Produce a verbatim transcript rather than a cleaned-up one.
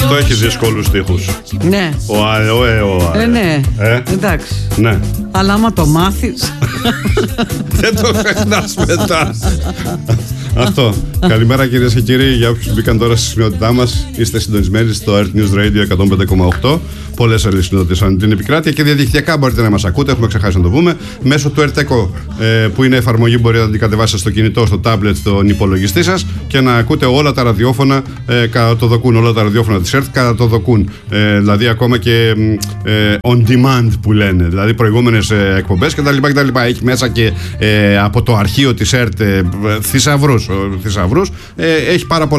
Αυτό έχει δύσκολους στίχους. Ναι. Ο αε, ο αε, ο αε. Ε, ναι. Ε? Εντάξει. Ναι. Αλλά άμα το μάθεις. Δεν το ξεχνάς μετά. Αυτό. Καλημέρα κυρίες και κύριοι. Για όποιους μπήκαν τώρα στη συχνότητά μας, είστε συντονισμένοι στο Earth News Radio εκατόν πέντε κόμμα οκτώ. Πολλές άλλες συχνότητες ανά την επικράτεια και διαδικτυακά μπορείτε να μας ακούτε. Έχουμε ξεχάσει να το πούμε. Μέσω του Erteco, που είναι εφαρμογή, μπορείτε να την κατεβάσετε στο κινητό, στο tablet, στον υπολογιστή σας και να ακούτε όλα τα ραδιόφωνα ε, κατά το δοκούν. Όλα τα ραδιόφωνα της Earth κατά το δοκούν. Ε, δηλαδή ακόμα και ε, on demand που λένε. Δηλαδή προηγούμενες ε, εκπομπές κτλ. Έχει μέσα και ε, από το αρχείο της Earth ε, θησαυρούς. θησαυρούς. Ε, έχει πάρα πολλά.